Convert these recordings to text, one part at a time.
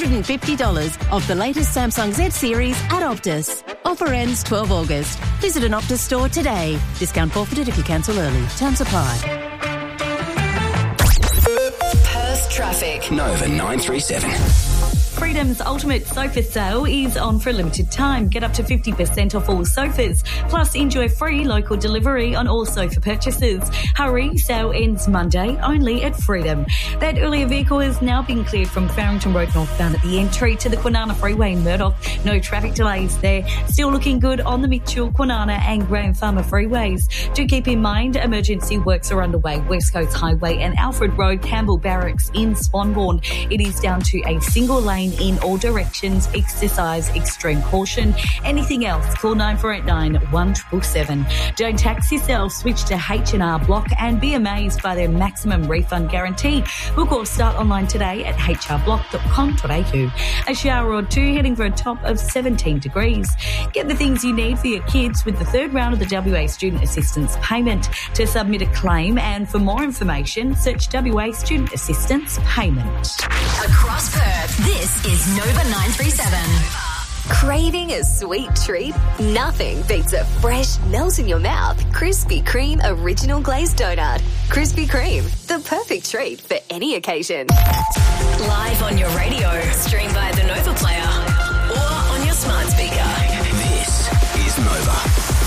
$150 off the latest Samsung Z series at Optus. Offer ends 12 August. Visit an Optus store today. Discount forfeited if you cancel early. Terms apply. Perth traffic. Nova 937. Freedom's ultimate sofa sale is on for a limited time. Get up to 50% off all sofas. Plus, enjoy free local delivery on all sofa purchases. Hurry, sale ends Monday, only at Freedom. That earlier vehicle has now been cleared from Farrington Road northbound at the entry to the Kwinana Freeway in Murdoch. No traffic delays there. Still looking good on the Mitchell, Kwinana and Graham Farmer freeways. Do keep in mind, emergency works are underway. West Coast Highway and Alfred Road, Campbell Barracks in Swanbourne. It is down to a single lane in all directions. Exercise extreme caution. Anything else, call 9489 1777. Don't tax yourself. Switch to H&R Block and be amazed by their maximum refund guarantee. Book or start online today at hrblock.com.au. A shower or two heading for a top of 17 degrees. Get the things you need for your kids with the third round of the WA Student Assistance Payment. To submit a claim and for more information, search WA Student Assistance Payment. Across Perth, this is Nova 937. Craving a sweet treat? Nothing beats a fresh, melt-in-your-mouth Krispy Kreme original glazed donut. Krispy Kreme, the perfect treat for any occasion. Live on your radio, stream via the Nova Player or on your smart speaker. This is Nova.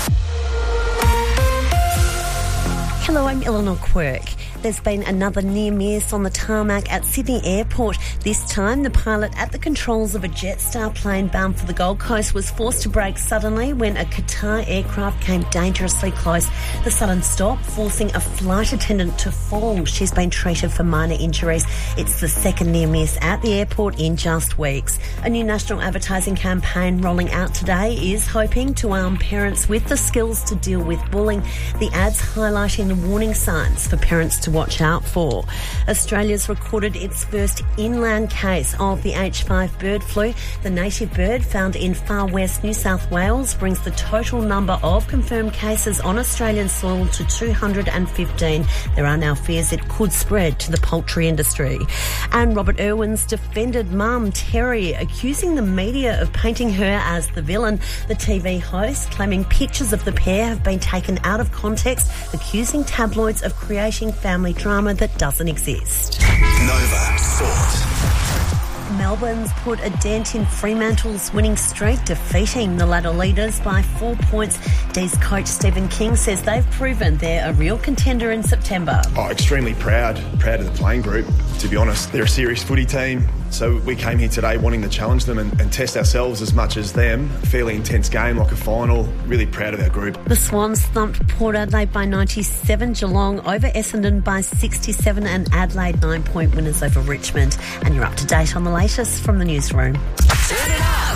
Hello, I'm Eleanor Quirk. There's been another near miss on the tarmac at Sydney Airport. This time, the pilot at the controls of a Jetstar plane bound for the Gold Coast was forced to brake suddenly when a Qatar aircraft came dangerously close. The sudden stop forcing a flight attendant to fall. She's been treated for minor injuries. It's the second near miss at the airport in just weeks. A new national advertising campaign rolling out today is hoping to arm parents with the skills to deal with bullying. The ads highlighting the warning signs for parents to watch out for. Australia's recorded its first inland case of the H5 bird flu. The native bird found in far west New South Wales brings the total number of confirmed cases on Australian soil to 215. There are now fears it could spread to the poultry industry. And Robert Irwin's defended mum, Terry, accusing the media of painting her as the villain. The TV host claiming pictures of the pair have been taken out of context, accusing tabloids of creating family drama that doesn't exist. Nova Sport. Melbourne's put a dent in Fremantle's winning streak, defeating the ladder leaders by 4 points. D's coach Stephen King says they've proven they're a real contender in September. Extremely proud of the playing group, to be honest. They're a serious footy team, so we came here today wanting to challenge them and test ourselves as much as them. Fairly intense game, like a final. Really proud of our group. The Swans thumped Port Adelaide by 97, Geelong over Essendon by 67 and Adelaide 9-point winners over Richmond. And you're up to date on the latest from the newsroom. Turn it up.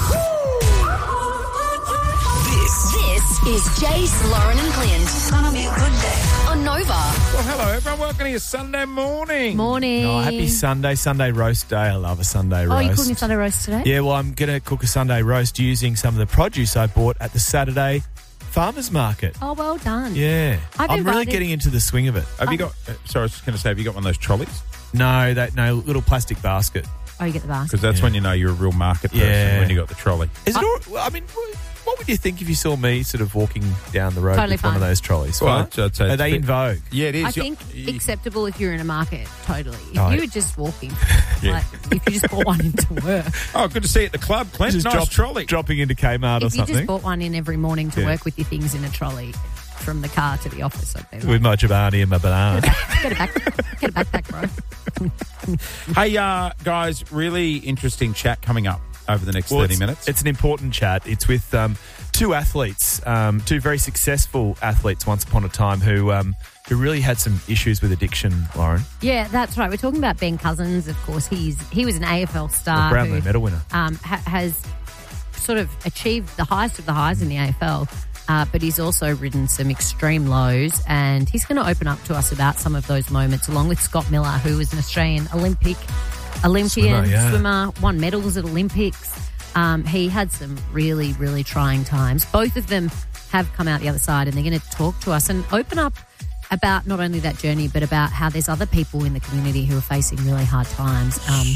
This is Jace, Lauren and Clint. It's gonna be a good day on Nova. Well, hello everyone. Welcome to your Sunday morning. Morning. Oh, happy Sunday roast day. I love a Sunday roast. Oh, you're cooking Sunday roast today? Yeah, well, I'm going to cook a Sunday roast using some of the produce I bought at the Saturday Farmers Market. Oh, well done. Yeah. I'm really getting into the swing of it. Have you got, sorry, I was just going to say, have you got one of those trolleys? No, little plastic basket. Oh, you get the basket. Because that's when you know you're a real market person, when you got the trolley. Is it all, I mean, what would you think if you saw me sort of walking down the road Totally with one of those trolleys? Well, Are they in vogue? Yeah, it is. I think acceptable if you're in a market, totally. If Oh, you were just walking, Yeah. like if you just bought one into work. Oh, good to see you at the club, Clint. Just Nice trolley. dropping into Kmart or If you something. just bought one in every morning to Yeah. work with your things in a trolley from the car to the office, I'd be like, With my Chobani and my banana. get a backpack, bro. Hey, guys, really interesting chat coming up over the next 30 minutes. It's an important chat. It's with two athletes, two very successful athletes once upon a time who really had some issues with addiction, Lauren. Yeah, that's right. We're talking about Ben Cousins, of course. He was an AFL star. The Brownlow medal winner. Has sort of achieved the highest of the highs in the AFL, but he's also ridden some extreme lows, and he's going to open up to us about some of those moments, along with Scott Miller, who was an Australian Olympian swimmer, won medals at Olympics. He had some really, really trying times. Both of them have come out the other side, and they're going to talk to us and open up about not only that journey, but about how there's other people in the community who are facing really hard times.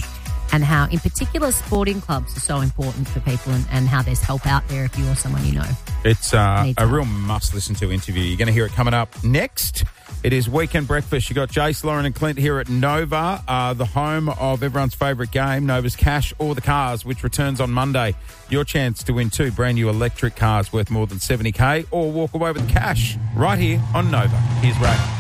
and how, in particular, sporting clubs are so important for people and how there's help out there if you or someone you know. It's a real must-listen-to interview. You're going to hear it coming up next. It is Weekend Breakfast. You got Jace, Lauren and Clint here at Nova, the home of everyone's favourite game, Nova's Cash or the Cars, which returns on Monday. Your chance to win 2 brand new electric cars worth more than $70,000 or walk away with cash right here on Nova. Here's Ray.